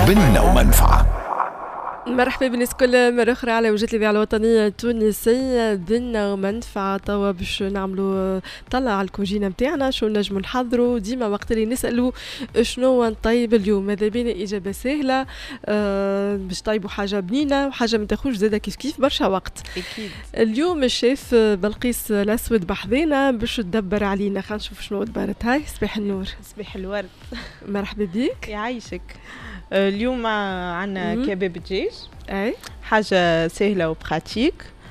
بنة ومنفعة. مرحبا بالناس كل مرة أخرى على وجهة الإذاعة الوطنية التونسية بنة ومنفعة. توا باش نعملوا طلع على الكوجينة متاعنا شو نجموا نحضروا. ديما وقت اللي نسألوا شنو نطيب اليوم ماذا بينا إجابة سهلة باش طيبوا حاجة بنينة وحاجة ما تاخوش زادة كيف برشا وقت. أكيد. اليوم الشيف بلقيس الأسود بحذينا باش تدبر علينا. خلينا نشوف شنو دبرت. هاي صباح النور. صباح الورد. مرحبا بيك. يعيشك. اليوم عنا كباب دجاج. اي حاجة سهلة وبراتيك.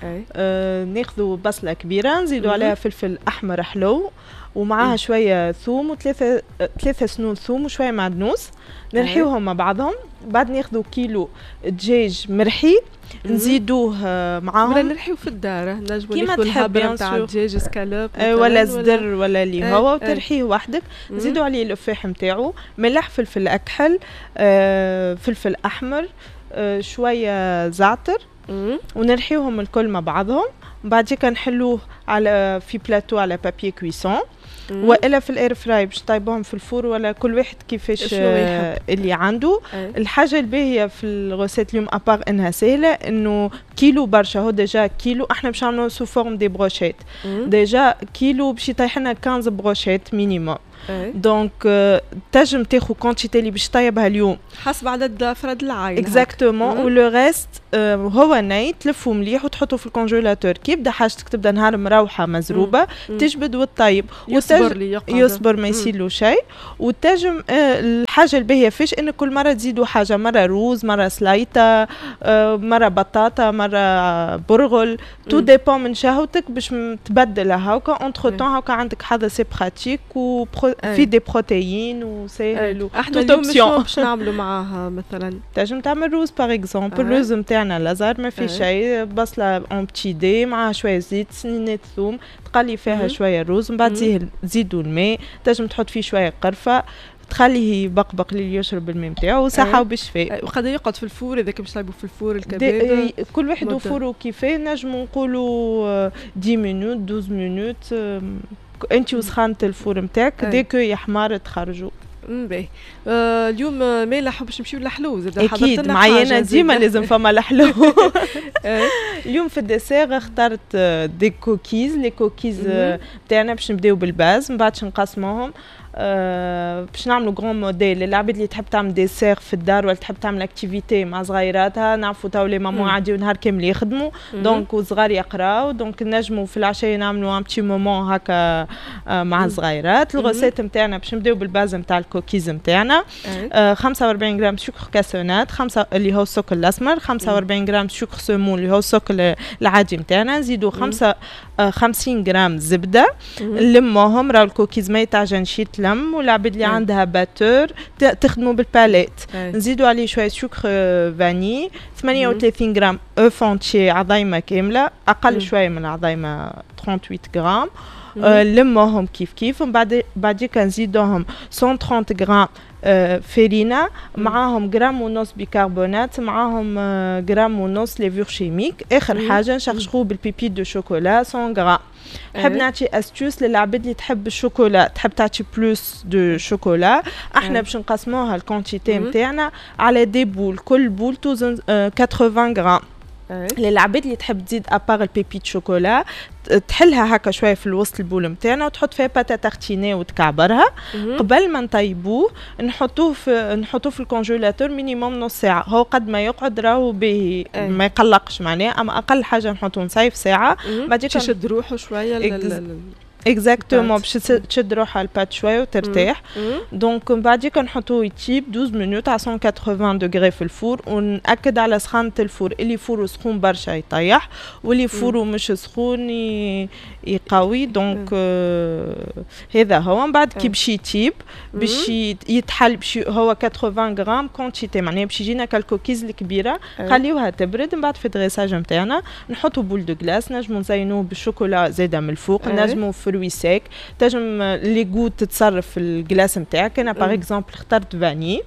ناخذوا بصلة كبيرة نزيدوا عليها فلفل أحمر حلو ومعها شوية ثوم ثلاثة سنون ثوم وشوية معدنوس نرحيوهم مع بعضهم. بعد ناخذوا كيلو دجاج مرحي نزيدوه معاهم ولا نرحيو في الدار. نجمو كيما ناخذوا تحب الهبرة نتاع الدجاج سكالوب ولا زدر ولا اللي هو وترحيه وحدك. نزيدوا عليه الأفاح نتاعو ملح فلفل أكحل فلفل أحمر شوية زعتر ونرحيوهم الكل مع بعضهم. بعديك نحلوه على في بلاتو على بابي كويسون والا في الاير فراي باش طيبوهم في الفور ولا كل واحد كيفاش اللي عنده. الحاجه الباهيه في الغوسيت اليوم ابار انها سهله انه كيلو برشا. هو ديجا كيلو احنا باش نعملوا سو فورم دي بروشيت. ديجا كيلو باش يطيح لنا 15 بروشيت مينيموم. دونك تنجم تاخذ كونتيتي اللي باش طيبها اليوم حسب عدد افراد العائله. اكزاكتومون. ولو ريست هو ني تلفه مليح وتحطه في الكونجيلاتور. كي يبدا حاجتك تبدا نهار مروحه مزروبه تجبد وتطيب يصبر ما يصير له شيء. وتنجم الحاجه الباهيه فيش ان كل مره تزيدوا حاجه، مره روز مره سلايطه مره بطاطا مره برغل. تو ديبون من شهوتك باش تبدلها هاكا اونتر طون. هاكا عندك حاجه سي براتيك في دي بروتيين وسهل. احنا اليوم شنو باش نعملوا معاها؟ مثلا تنجم تعمل روز باغ اكزومبل. الروز نتاعنا لازار ما في شيء، بصله اون بتي دي معها شويه زيت سنينه ثوم تقلي فيها شويه الروز من بعد تزيدوا الماء. تنجم تحط فيه شويه قرفه تخليه يبقبق اللي يشرب الماء نتاعو وصحه وبالشفاء. وقد يقعد في الفور اذا كنت طيبوا في الفور الكباب؟ كل واحد وفوره كيفاه. نجموا نقولوا 10 مينوت 12 مينوت انت وسخانه الفور نتاعك ديكو يحمر تخرجوا. باهي. اليوم مالح باش نمشيو للحلو. اكيد معايا ديما لازم فما الحلو. اليوم في الدسير اخترت دي كوكيز. لي كوكيز تاعنا باش نبداو بالباز من بعد نقسموهم باش نعملوا غران موديل للعباد اللي تحب تعمل ديسير في الدار ولا تحب تعمل اكتيفيتي مع صغيراتها. نعرفوا تو لي مامون عادي نهار كامل يخدموا دونك وصغار يقراو دونك نجموا في العشيه نعملوا ان بتي مومون هكا مع الصغيرات. الغوسيت نتاعنا باش نبداو بالباز نتاع الكوكيز نتاعنا. 45 غرام سكر كاسونات اللي هو السكر الاسمر. 45 غرام سكر سمون اللي هو السكر العادي نتاعنا. نزيدوا 50 غرام زبده نلموهم. راهو الكوكيز ما يتعجنش يتلم. والعباد اللي عندها باتور تخدموا بالباليت. نزيدوا عليه شويه سكر فاني. 38 غرام اوف انتي عظيمه كامله اقل شويه من العظيمه 38 غرام. لموهم كيف ومن بعديك نزيدوهم 130 غرام فيرينا معاهم غرام ونص بيكربونات معاهم غرام ونص ليفور شيميك. اخر حاجه نشخشخوه بالبيبيت دو شوكولا 100 غرام. نحب نعطي استوس للعباد اللي تحب الشوكولا تحب تعطي بلوس دو شوكولا. احنا باش نقسموها الكونتيتي نتاعنا على دي بول. كل بول توزن 80 غرام. للعباد اللي تحب تزيد ابار البيبيت شوكولا تحلها هكا شويه في الوسط البول نتاعنا وتحط فيها باتا تارتيني وتكعبرها. قبل ما نطيبوه نحطوه في الكونجيلاتور مينيموم نص ساعه. هو قد ما يقعد راهو به ما يقلقش معناه. اما اقل حاجه نحطوه نصيف ساعه بعد تشد روحه شويه اكزاكتومون باش تشد روحها البات شويه وترتاح. دونك من بعد نحطوه يطيب 12 مينوت على 180 دوغري في الفور. ونأكد على سخانه الفور. اللي فورو سخون برشا يطيح واللي فورو مش سخون يقوي. دونك هذا هو. من بعد كي باش يطيب باش يتحل هو 80 غرام كونتيتي معناها باش يجينا كالكوكيز الكبيره. خليوها تبرد. من بعد في الدريساج نتاعنا نحطوا بول دو غلاس. نجموا نزينوه بالشوكولا زاده من الفوق. نجموا فروي سيك. تنجم لي غو تتصرف في الجلاس نتاعك. انا باغ اكزومبل اخترت فاني.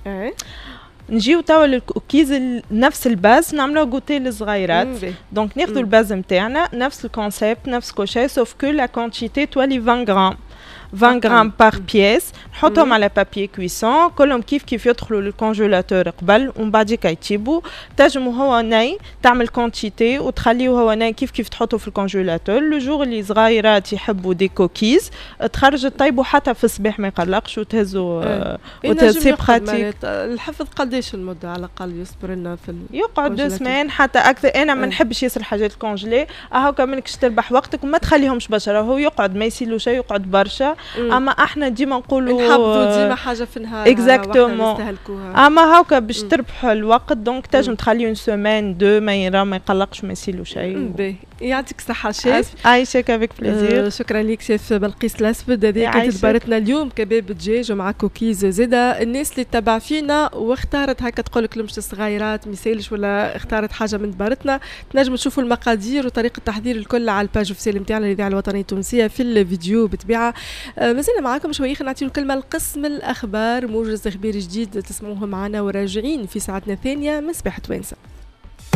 نجيو توا للكوكيز نفس الباز نعملوها غوتي للصغيرات. دونك ناخذوا الباز نتاعنا نفس الكونسيبت نفس كل شيء سوف كو لا كونتيتي تولي 20 غرام. 20 غرام باغ بيس، نحطهم على بابي كويسون كلهم كيف يدخلوا للكونجيلاتور قبل ومن بعد يطيبوا. تنجموا هو ناي تعمل كونتيتي وتخليه هو ناي كيف تحطه في الكونجيلاتور. لو جور اللي صغيرات يحبوا دي كوكيز تخرج تطيبوا حتى في الصباح ما يقلقش وتهزوا وتسي براتيك. الحفظ قداش المده على الاقل يصبر لنا في يقعد 2 سمان حتى اكثر. انا ما نحبش ياسر حاجات الكونجلي هاكا منكش تربح وقتك وما تخليهمش بشره. هو يقعد ما يسيلو شيء يقعد برشا. اما احنا ديما نقولوا نحفظوا ديما حاجه في النهار اكزاكتومون. اما هاكا باش تربحوا الوقت دونك تنجم تخليه 1 سيمين 2 ما يقلقش ما يسيلو شيء. يعطيك الصحه شيف. عايشك افيك بليزير. شكرا لك شيف بلقيس الاسود. هذه كانت تبارتنا اليوم كباب دجاج مع كوكيز زاده. الناس اللي تتبع فينا واختارت هكا تقول لك لمش الصغيرات ما يسالش ولا اختارت حاجه من تبارتنا، تنجموا تشوفوا المقادير وطريقه التحضير الكل على الباج اوفيسيال نتاعنا الاذاعه الوطنيه التونسيه في الفيديو بطبيعه. مازلنا معاكم شويه نعطيو الكلمه لقسم الاخبار، موجز اخباري جديد تسمعوه معنا وراجعين في ساعتنا الثانيه من صباح توانسه.